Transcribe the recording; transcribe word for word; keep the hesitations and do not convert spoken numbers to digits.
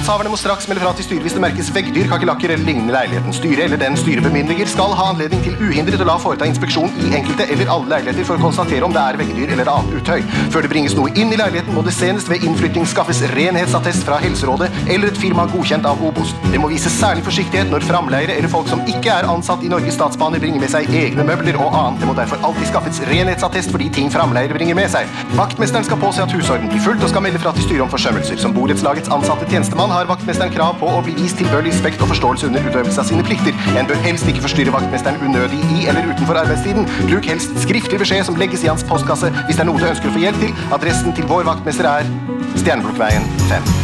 Rettighetshaverne må straks melde fra til styret hvis det merkes veggdyr, kakelakker eller lignende i leiligheten. Styret eller den styrebemyndiger skal ha anledning til uhindret å la foreta inspeksjon i enkelte eller alle leiligheter for å konstatere om det er veggdyr eller annet uttøy. Før det bringes noe inn i leiligheten, må det senest ved innflytting skaffes renhetsattest fra Helserådet eller et firma godkjent av Obos. Det må vises særlig forsiktighet når framleiere eller folk som ikke er ansatt i Norges Statsbaner bringer med seg egne møbler og annet. Det må derfor alltid skaffes renhetsattest for de ting framleiere bringer med seg. Vaktmesteren skal påse at husorden blir fulgt og skal melde fra til styret om forsømmelser. Som borettslagets ansatte tjenestemann har vaktmesteren krav på å bli vist tilbørlig respekt og forståelse under utøvelse av sine plikter. En bør helst ikke forstyrre vaktmesteren unødig i eller utenfor arbeidstiden. Bruk helst skriftlig beskjed som legges i hans postkasse hvis det er noe du ønsker å få hjelp til. Adressen til vår vaktmester er Stjerneblokkveien fem.